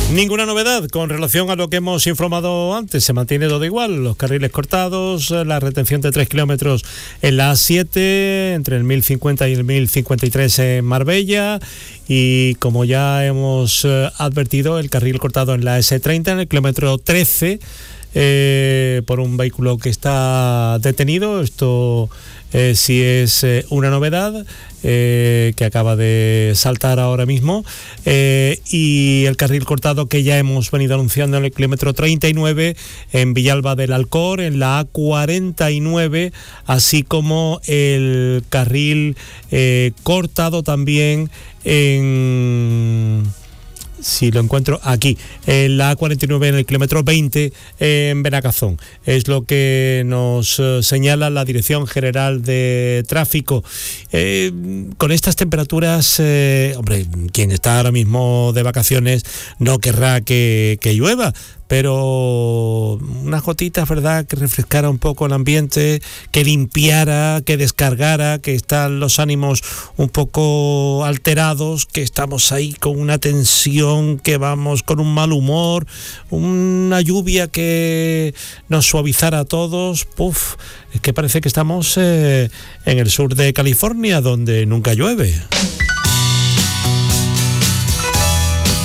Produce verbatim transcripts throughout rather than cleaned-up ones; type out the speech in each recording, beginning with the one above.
Ninguna novedad con relación a lo que hemos informado antes, se mantiene todo igual, los carriles cortados, la retención de tres kilómetros en la A siete, entre el mil cincuenta y el mil cincuenta y tres en Marbella, y como ya hemos eh, advertido, el carril cortado en la ese treinta, en el kilómetro trece, eh, por un vehículo que está detenido. Esto eh, sí es eh, una novedad eh, que acaba de saltar ahora mismo, eh, y el carril cortado que ya hemos venido anunciando en el kilómetro treinta y nueve en Villalba del Alcor, en la A cuarenta y nueve, así como el carril eh, cortado también en... si lo encuentro aquí, en la A cuarenta y nueve, en el kilómetro veinte, en Benacazón. Es lo que nos eh, señala la Dirección General de Tráfico. Eh, con estas temperaturas, eh, hombre, quien está ahora mismo de vacaciones no querrá que, que llueva, pero unas gotitas, ¿verdad?, que refrescara un poco el ambiente, que limpiara, que descargara, que están los ánimos un poco alterados, que estamos ahí con una tensión, que vamos con un mal humor, una lluvia que nos suavizara a todos. Puf, es que parece que estamos eh, en el sur de California, donde nunca llueve.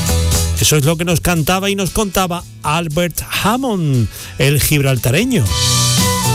Eso es lo que nos cantaba y nos contaba Albert Hammond, el gibraltareño.